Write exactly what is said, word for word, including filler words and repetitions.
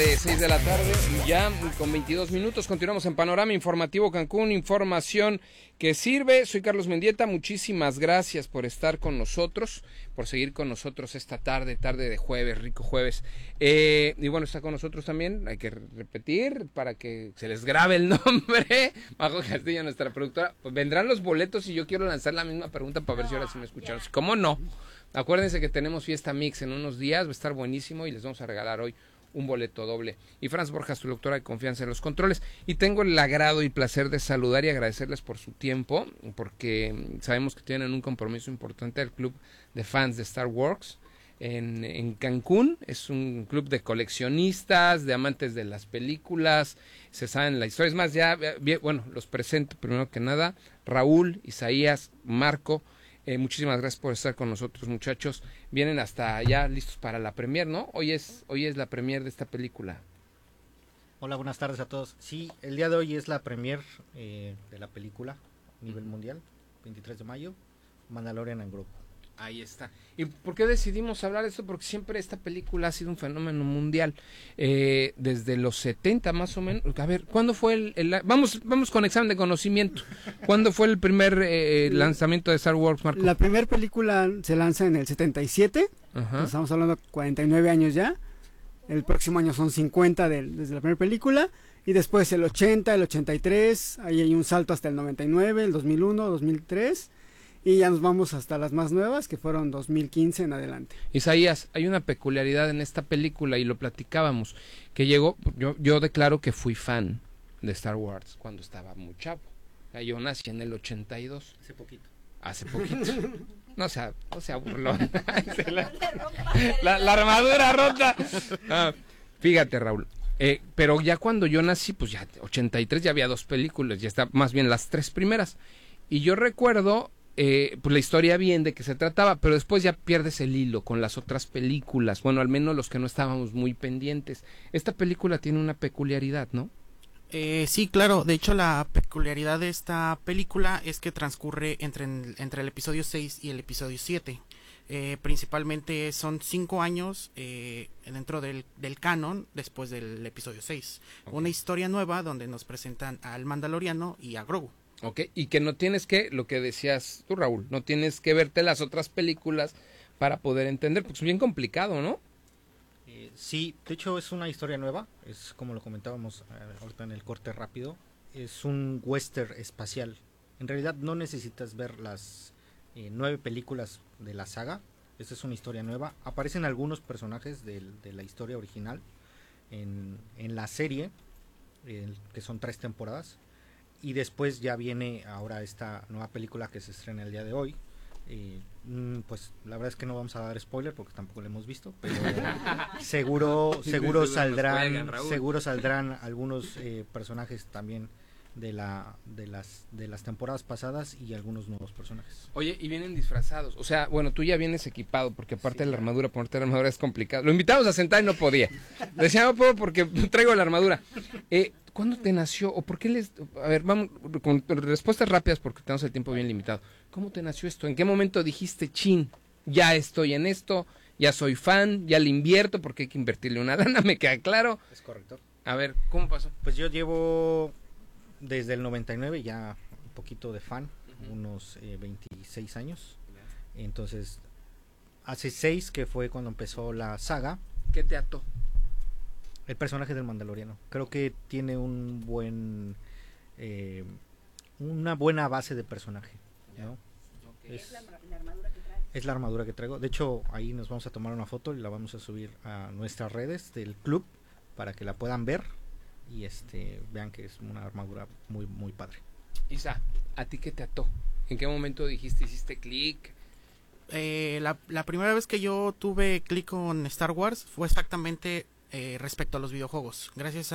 tarde, seis de la tarde, ya con veintidós minutos. Continuamos en Panorama Informativo Cancún, información que sirve. Soy Carlos Mendieta, muchísimas gracias por estar con nosotros, por seguir con nosotros esta tarde, tarde de jueves, rico jueves. Eh, y bueno, está con nosotros también, hay que repetir para que se les grabe el nombre, Majo Castillo, nuestra productora. Pues vendrán los boletos y yo quiero lanzar la misma pregunta para ver si ahora sí me escucharon. ¿Cómo no? Acuérdense que tenemos fiesta mix en unos días, va a estar buenísimo y les vamos a regalar hoy un boleto doble. Y Franz Borjas, tu doctora de confianza en los controles. Y tengo el agrado y placer de saludar y agradecerles por su tiempo, porque sabemos que tienen un compromiso importante al club de fans de Star Wars en, en Cancún. Es un club de coleccionistas, de amantes de las películas, se saben la historia. Es más, ya, bien, bueno, los presento primero que nada. Raúl, Isaías, Marco. Eh, muchísimas gracias por estar con nosotros, muchachos. Vienen hasta allá listos para la premier, ¿no? Hoy es hoy es la premier de esta película. Hola, buenas tardes a todos. Sí, el día de hoy es la premier eh, de la película a nivel mundial, veintitrés de mayo, Mandalorian en grupo. Ahí está. ¿Y por qué decidimos hablar de esto? Porque siempre esta película ha sido un fenómeno mundial. Eh, desde los setenta más o menos. A ver, ¿cuándo fue el... el vamos vamos con examen de conocimiento. ¿Cuándo fue el primer eh, lanzamiento de Star Wars, Marco? La primera película se lanza en el setenta y siete. Ajá. Estamos hablando de cuarenta y nueve años ya. El próximo año son cincuenta de, desde la primera película. Y después el ochenta, el ochenta y tres. Ahí hay un salto hasta el noventa y nueve, el dos mil uno, dos mil tres. Y ya nos vamos hasta las más nuevas, que fueron dos mil quince en adelante. Isaías, hay una peculiaridad en esta película y lo platicábamos, que llegó, yo, yo declaro que fui fan de Star Wars cuando estaba muy chavo. Yo nací en el ochenta y dos. Hace poquito. Hace poquito. No sea, no sea burlón. la, la, la armadura rota. Ah, fíjate, Raúl. Eh, pero ya cuando yo nací, pues ya ochenta y tres ya había dos películas, ya está más bien las tres primeras. Y yo recuerdo... Eh, pues la historia bien de qué se trataba, pero después ya pierdes el hilo con las otras películas, bueno, al menos los que no estábamos muy pendientes. Esta película tiene una peculiaridad, ¿no? Eh, sí, claro, de hecho la peculiaridad de esta película es que transcurre entre, entre el episodio seis y el episodio siete. Eh, principalmente son cinco años eh, dentro del, del canon después del episodio seis. Okay. Una historia nueva donde nos presentan al Mandaloriano y a Grogu. Ok, y que no tienes que, lo que decías tú, Raúl, no tienes que verte las otras películas para poder entender, porque es bien complicado, ¿no? Eh, sí, de hecho es una historia nueva, es como lo comentábamos eh, ahorita en el corte rápido, es un western espacial. En realidad no necesitas ver las eh, nueve películas de la saga, esta es una historia nueva. Aparecen algunos personajes de, de la historia original en, en la serie, eh, que son tres temporadas. Y después ya viene ahora esta nueva película que se estrena el día de hoy. Eh, pues la verdad es que no vamos a dar spoiler porque tampoco la hemos visto, pero seguro seguro saldrán seguro saldrán algunos eh, personajes también de la de las de las temporadas pasadas y algunos nuevos personajes. Oye, y vienen disfrazados, o sea, bueno, tú ya vienes equipado porque aparte sí, de la armadura, ponerte la armadura es complicado. Lo invitamos a sentar y no podía. Decía, no puedo porque traigo la armadura. Eh, ¿Cuándo te nació o por qué les... A ver, vamos con respuestas rápidas porque tenemos el tiempo bien limitado. ¿Cómo te nació esto? ¿En qué momento dijiste, chin, ya estoy en esto, ya soy fan, ya le invierto porque hay que invertirle una lana, me queda claro? Es correcto. A ver, ¿cómo pasó? Pues yo llevo desde el noventa y nueve ya un poquito de fan, uh-huh. unos eh, veintiséis años. Yeah. Entonces, hace seis que fue cuando empezó la saga. ¿Qué te ató? El personaje del Mandaloriano. Creo que tiene un buen eh, una buena base de personaje, ¿no? Okay. Es, ¿Es la, la armadura que trae? Es la armadura que traigo. De hecho, ahí nos vamos a tomar una foto y la vamos a subir a nuestras redes del club para que la puedan ver y este vean que es una armadura muy muy padre. Isa, ¿a ti qué te ató? ¿En qué momento dijiste, hiciste clic? Eh, la, la primera vez que yo tuve clic con Star Wars fue exactamente Eh, respecto a los videojuegos, gracias